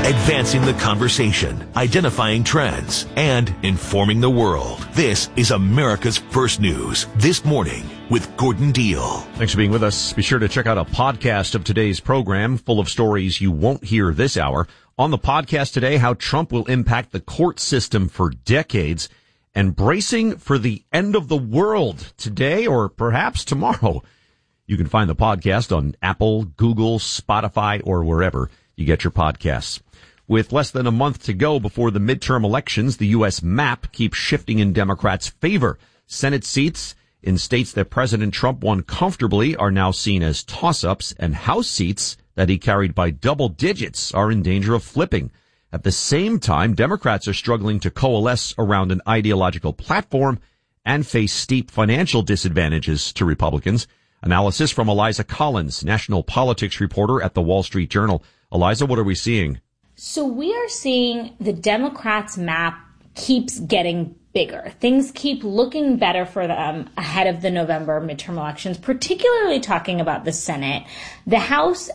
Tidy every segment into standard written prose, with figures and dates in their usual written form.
advancing the conversation, identifying trends, and informing the world. This is America's First News This Morning with Gordon Deal. Thanks for being with us. Be sure to check out a podcast of today's program full of stories you won't hear this hour. On the podcast today, how Trump will impact the court system for decades and bracing for the end of the world today or perhaps tomorrow. You can find the podcast on Apple, Google, Spotify, or wherever you get your podcasts. With less than a month to go before the midterm elections, the U.S. map keeps shifting in Democrats' favor. Senate seats in states that President Trump won comfortably are now seen as toss-ups, and House seats that he carried by double digits are in danger of flipping. At the same time, Democrats are struggling to coalesce around an ideological platform and face steep financial disadvantages to Republicans. Analysis from Eliza Collins, national politics reporter at the Wall Street Journal. Eliza, what are we seeing? So we are seeing the Democrats' map keeps getting bigger. Things keep looking better for them ahead of the November midterm elections, particularly talking about the Senate. The House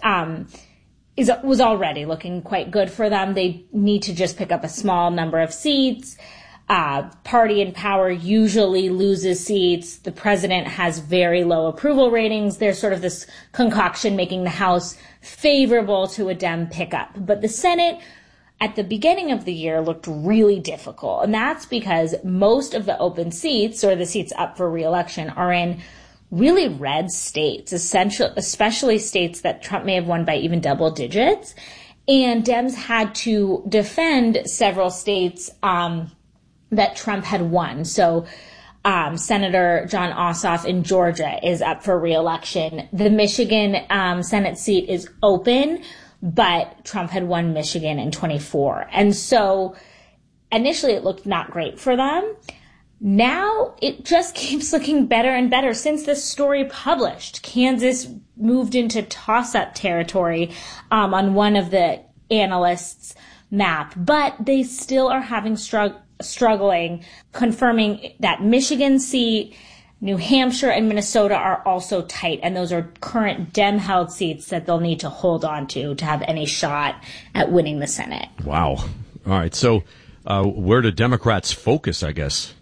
was already looking quite good for them. They need to just pick up a small number of seats. Party in power usually loses seats. The president has very low approval ratings. There's sort of this concoction making the House favorable to a Dem pickup. But the Senate at the beginning of the year looked really difficult. And that's because most of the open seats, or the seats up for re-election, are in really red states, especially states that Trump may have won by even double digits. And Dems had to defend several states that Trump had won. So Senator Jon Ossoff in Georgia is up for re-election. The Michigan Senate seat is open, but Trump had won Michigan in 24. And so initially it looked not great for them. Now it just keeps looking better and better. Since this story published, Kansas moved into toss-up territory on one of the analysts' map, but they still are having struggling confirming that Michigan seat, New Hampshire and Minnesota are also tight, and those are current Dem-held seats that they'll need to hold on to have any shot at winning the Senate. Wow. All right. So where do Democrats focus, I guess?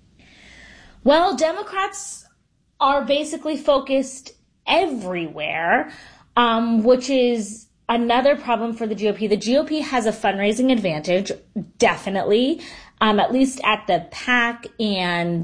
Well, Democrats are basically focused everywhere, which is another problem for the GOP. The GOP has a fundraising advantage, definitely, at least at the PAC and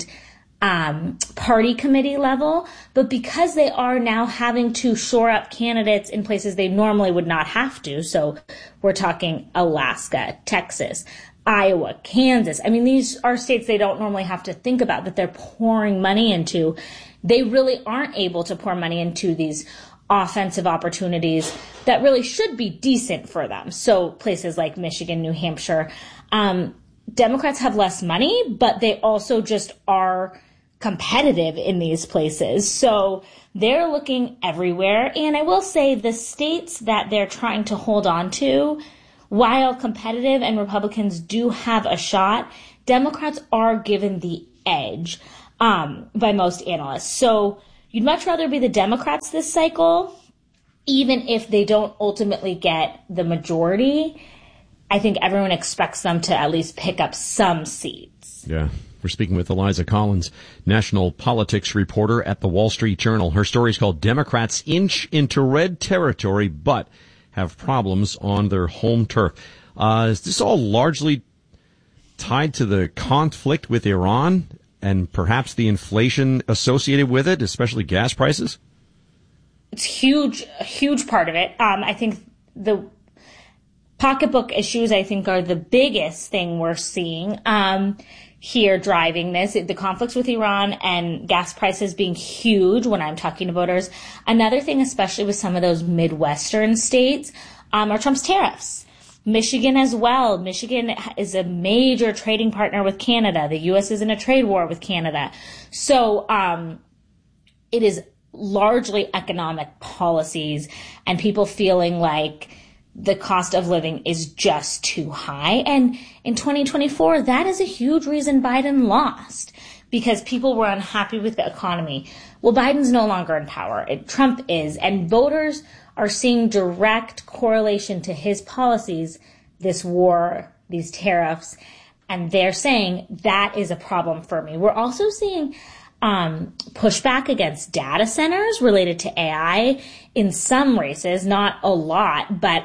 party committee level. But because they are now having to shore up candidates in places they normally would not have to, so we're talking Alaska, Texas, Iowa, Kansas. I mean, these are states they don't normally have to think about that they're pouring money into. They really aren't able to pour money into these offensive opportunities that really should be decent for them. So places like Michigan, New Hampshire, Democrats have less money, but they also just are competitive in these places. So they're looking everywhere. And I will say the states that they're trying to hold on to, while competitive and Republicans do have a shot, Democrats are given the edge by most analysts. So you'd much rather be the Democrats this cycle, even if they don't ultimately get the majority. I think everyone expects them to at least pick up some seats. Yeah. We're speaking with Eliza Collins, national politics reporter at the Wall Street Journal. Her story is called Democrats Inch into Red Territory, but have problems on their home turf. Is this all largely tied to the conflict with Iran and perhaps the inflation associated with it, especially gas prices? It's a huge part of it. I think the pocketbook issues, I think, are the biggest thing we're seeing here driving this. The conflicts with Iran and gas prices being huge when I'm talking to voters. Another thing, especially with some of those Midwestern states, are Trump's tariffs. Michigan as well. Michigan is a major trading partner with Canada. The U.S. is in a trade war with Canada. So it is largely economic policies and people feeling like the cost of living is just too high. And in 2024, that is a huge reason Biden lost, because people were unhappy with the economy. Well, Biden's no longer in power. Trump is. And voters are seeing direct correlation to his policies this war, these tariffs, and they're saying that is a problem for me. We're also seeing pushback against data centers related to AI in some races, not a lot, but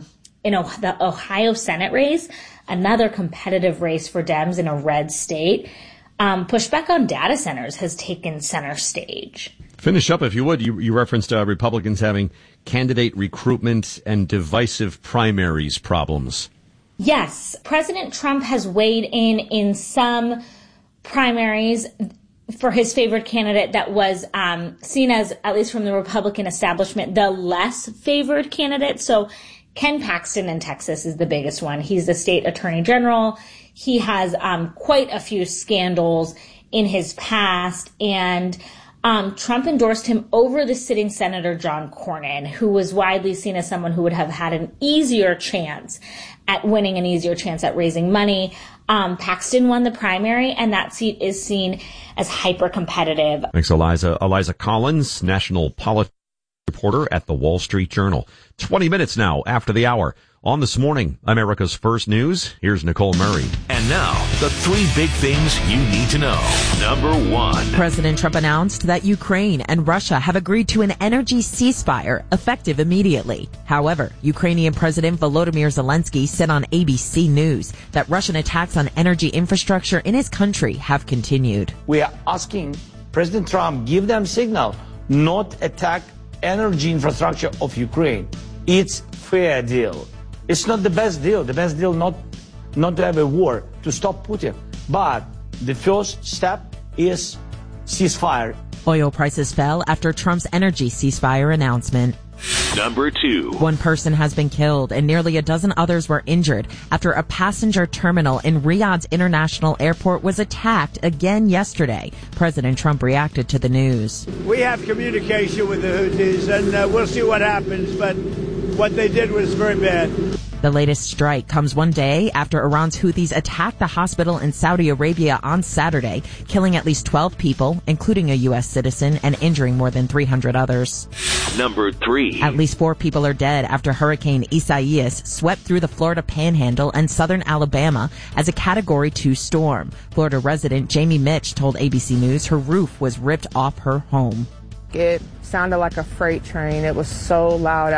in the Ohio Senate race, another competitive race for Dems in a red state, pushback on data centers has taken center stage. Finish up, if you would. You referenced Republicans having candidate recruitment and divisive primaries problems. Yes, President Trump has weighed in some primaries for his favored candidate that was seen as, at least from the Republican establishment, the less favored candidate. So Ken Paxton in Texas is the biggest one. He's the state attorney general. He has quite a few scandals in his past, and Trump endorsed him over the sitting Senator John Cornyn, who was widely seen as someone who would have had an easier chance at winning, an easier chance at raising money. Paxton won the primary, and that seat is seen as hyper-competitive. Thanks, Eliza. Eliza Collins, national politics reporter at the Wall Street Journal. 20 minutes now after the hour. On This Morning, America's First News, here's Nicole Murray. And now, the 3 big things you need to know. Number 1. President Trump announced that Ukraine and Russia have agreed to an energy ceasefire effective immediately. However, Ukrainian President Volodymyr Zelensky said on ABC News that Russian attacks on energy infrastructure in his country have continued. We are asking President Trump give them signal not attack energy infrastructure of Ukraine. It's fair deal. It's not the best deal. The best deal not to have a war, to stop Putin. But the first step is ceasefire. Oil prices fell after Trump's energy ceasefire announcement. Number 2. One person has been killed and nearly a dozen others were injured after a passenger terminal in Riyadh's International Airport was attacked again yesterday. President Trump reacted to the news. We have communication with the Houthis, and we'll see what happens, but what they did was very bad. The latest strike comes one day after Iran's Houthis attacked the hospital in Saudi Arabia on Saturday, killing at least 12 people, including a U.S. citizen, and injuring more than 300 others. Number 3. At least 4 people are dead after Hurricane Isaias swept through the Florida Panhandle and southern Alabama as a Category 2 storm. Florida resident Jamie Mitch told ABC News her roof was ripped off her home. It sounded like a freight train. It was so loud,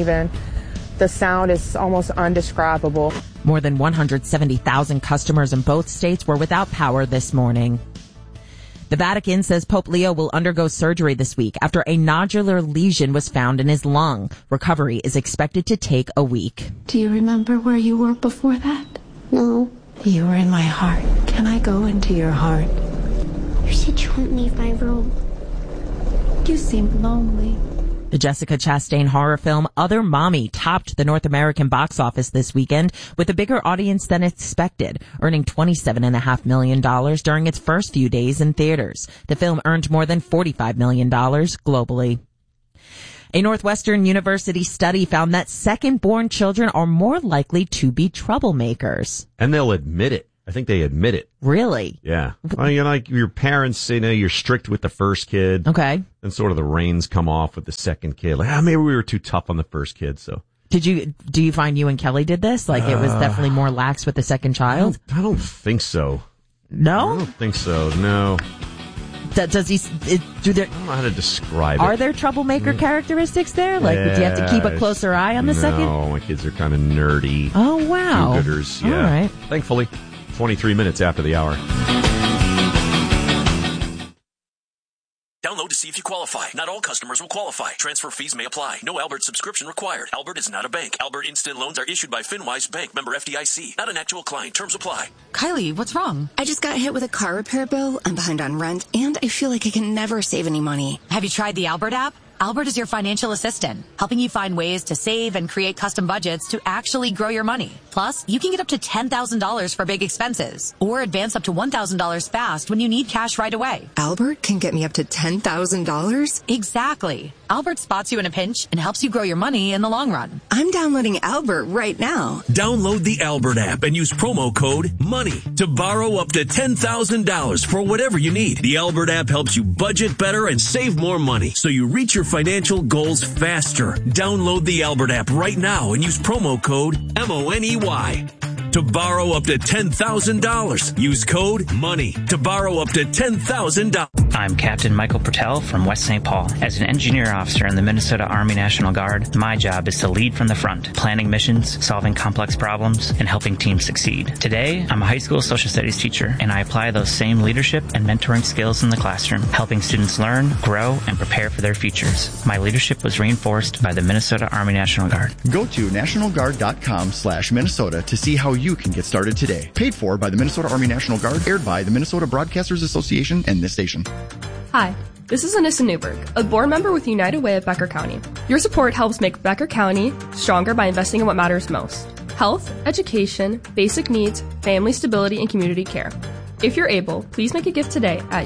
the sound is almost undescribable. More than 170,000 customers in both states were without power this morning. The Vatican says Pope Leo will undergo surgery this week after a nodular lesion was found in his lung. Recovery is expected to take a week. Do you remember where you were before that? No. You were in my heart. Can I go into your heart? You said you wouldn't leave my room. You seemed lonely. The Jessica Chastain horror film Other Mommy topped the North American box office this weekend with a bigger audience than expected, earning $27.5 million during its first few days in theaters. The film earned more than $45 million globally. A Northwestern University study found that second-born children are more likely to be troublemakers. And they'll admit it. I think they admit it. Really? Yeah. Well, like your parents, you're strict with the first kid. Okay. And sort of the reins come off with the second kid. Like, maybe we were too tough on the first kid, so. Do you find you and Kelly did this? Like it was definitely more lax with the second child? I don't think so. No? I don't think so, no. Does he, I don't know how to describe it. Are there troublemaker characteristics there? Like, do you have to keep a closer eye on the second? No, my kids are kind of nerdy. Oh, wow. Do-gooders, yeah. All right. Thankfully. 23 minutes after the hour. Download to see if you qualify. Not all customers will qualify. Transfer fees may apply. No Albert subscription required. Albert is not a bank. Albert Instant Loans are issued by FinWise Bank, member FDIC. Not an actual client. Terms apply. Kylie, what's wrong? I just got hit with a car repair bill. I'm behind on rent, and I feel like I can never save any money. Have you tried the Albert app? Albert is your financial assistant, helping you find ways to save and create custom budgets to actually grow your money. Plus, you can get up to $10,000 for big expenses or advance up to $1,000 fast when you need cash right away. Albert can get me up to $10,000? Exactly. Albert spots you in a pinch and helps you grow your money in the long run. I'm downloading Albert right now. Download the Albert app and use promo code MONEY to borrow up to $10,000 for whatever you need. The Albert app helps you budget better and save more money so you reach your financial goals faster. Download the Albert app right now and use promo code MONEY to borrow up to $10,000. Use code MONEY to borrow up to $10,000. I'm Captain Michael Pertel from West St. Paul. As an engineer officer in the Minnesota Army National Guard, my job is to lead from the front, planning missions, solving complex problems, and helping teams succeed. Today, I'm a high school social studies teacher, and I apply those same leadership and mentoring skills in the classroom, helping students learn, grow, and prepare for their futures. My leadership was reinforced by the Minnesota Army National Guard. Go to nationalguard.com/Minnesota to see how you can get started today. Paid for by the Minnesota Army National Guard, aired by the Minnesota Broadcasters Association and this station. Hi, this is Anissa Newberg, a board member with United Way of Becker County. Your support helps make Becker County stronger by investing in what matters most: health, education, basic needs, family stability, and community care. If you're able, please make a gift today at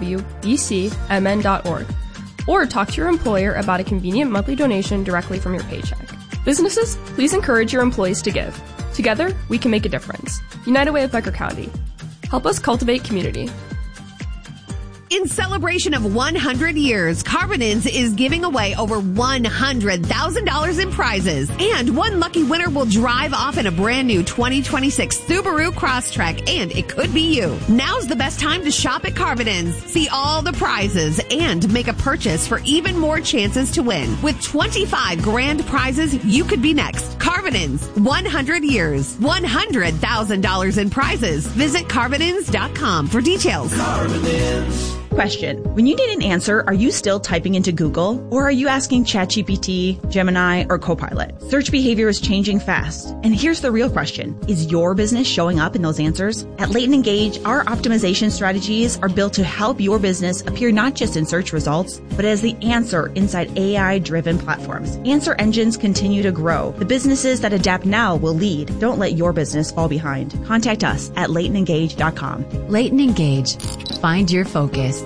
uwbcmn.org or talk to your employer about a convenient monthly donation directly from your paycheck. Businesses, please encourage your employees to give. Together, we can make a difference. United Way of Becker County. Help us cultivate community. In celebration of 100 years, Carvinins is giving away over $100,000 in prizes. And one lucky winner will drive off in a brand new 2026 Subaru Crosstrek, and it could be you. Now's the best time to shop at Carvinins. See all the prizes and make a purchase for even more chances to win. With 25 grand prizes, you could be next. Carvinins, 100 years, $100,000 in prizes. Visit Carvinins.com for details. Carvinins. Question. When you need an answer, are you still typing into Google? Or are you asking ChatGPT, Gemini, or Copilot? Search behavior is changing fast. And here's the real question. Is your business showing up in those answers? At Leighton Engage, our optimization strategies are built to help your business appear not just in search results, but as the answer inside AI-driven platforms. Answer engines continue to grow. The businesses that adapt now will lead. Don't let your business fall behind. Contact us at LeightonEngage.com. Leighton Engage. Find your focus.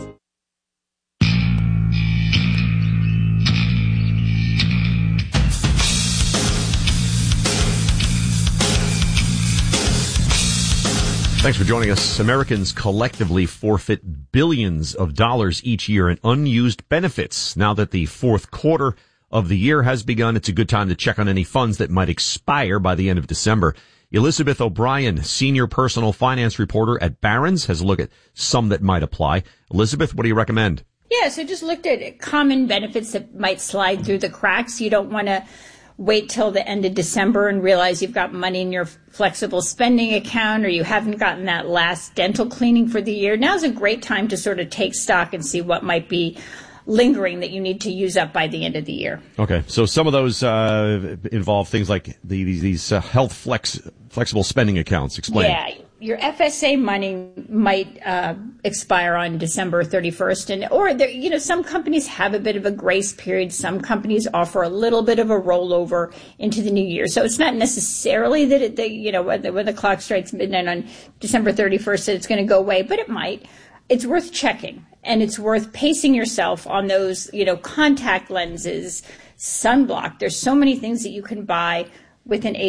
Thanks for joining us. Americans collectively forfeit billions of dollars each year in unused benefits. Now that the fourth quarter of the year has begun, it's a good time to check on any funds that might expire by the end of December. Elizabeth O'Brien, senior personal finance reporter at Barron's, has a look at some that might apply. Elizabeth, what do you recommend? Yeah, so just looked at common benefits that might slide through the cracks. You don't want to wait till the end of December and realize you've got money in your flexible spending account or you haven't gotten that last dental cleaning for the year. Now's a great time to sort of take stock and see what might be lingering that you need to use up by the end of the year. Okay, so some of those involve things like these health flexible spending accounts. Explain. Yeah, your FSA money might expire on December 31st, some companies have a bit of a grace period. Some companies offer a little bit of a rollover into the new year. So it's not necessarily that when the clock strikes midnight on December 31st that it's going to go away, but it might. It's worth checking, and it's worth pacing yourself on those, contact lenses, sunblock. There's so many things that you can buy with an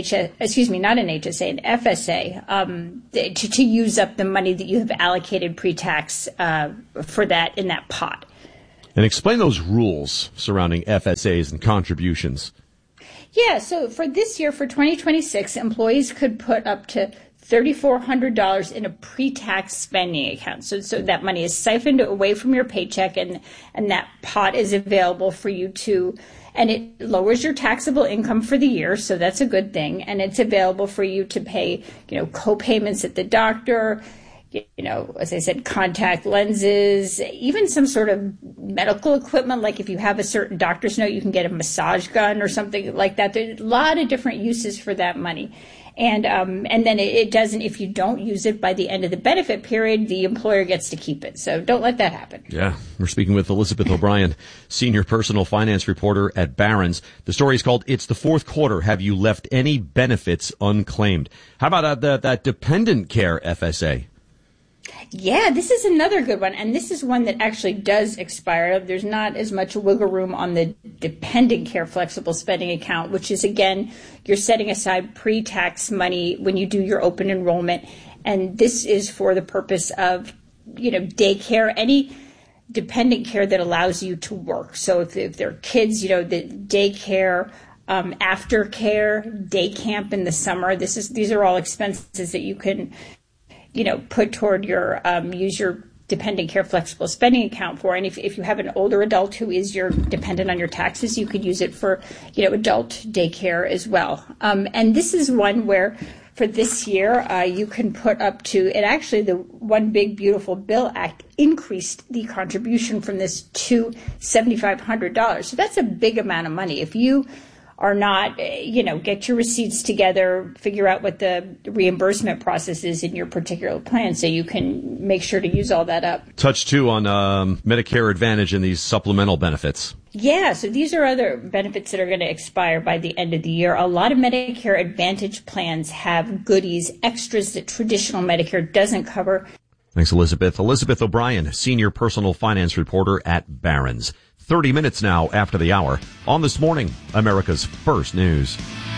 FSA, to use up the money that you have allocated pre-tax for that in that pot. And explain those rules surrounding FSAs and contributions. Yeah, so for this year, for 2026, employees could put up to $3,400 in a pre-tax spending account. So that money is siphoned away from your paycheck, and that pot is available for you to, and it lowers your taxable income for the year, so that's a good thing. And it's available for you to pay, co-payments at the doctor, as I said, contact lenses, even some sort of medical equipment, like if you have a certain doctor's note, you can get a massage gun or something like that. There's a lot of different uses for that money. And then it doesn't, if you don't use it by the end of the benefit period, the employer gets to keep it. So don't let that happen. Yeah. We're speaking with Elizabeth O'Brien, senior personal finance reporter at Barron's. The story is called It's the Fourth Quarter. Have you left any benefits unclaimed? How about that dependent care FSA? Yeah, this is another good one. And this is one that actually does expire. There's not as much wiggle room on the dependent care flexible spending account, which is, again, you're setting aside pre-tax money when you do your open enrollment. And this is for the purpose of, daycare, any dependent care that allows you to work. So if there are kids, the daycare, aftercare, day camp in the summer, these are all expenses that you can put toward your, use your dependent care flexible spending account for. And if you have an older adult who is your dependent on your taxes, you could use it for, adult daycare as well. And this is one where for this year, you can put up to, and actually the One Big Beautiful Bill Act increased the contribution from this to $7,500. So that's a big amount of money. If you are not, get your receipts together, figure out what the reimbursement process is in your particular plan so you can make sure to use all that up. Touch too on Medicare Advantage and these supplemental benefits. Yeah, so these are other benefits that are going to expire by the end of the year. A lot of Medicare Advantage plans have goodies, extras that traditional Medicare doesn't cover. Thanks, Elizabeth. Elizabeth O'Brien, senior personal finance reporter at Barron's. 30 minutes now after the hour on This Morning, America's First News.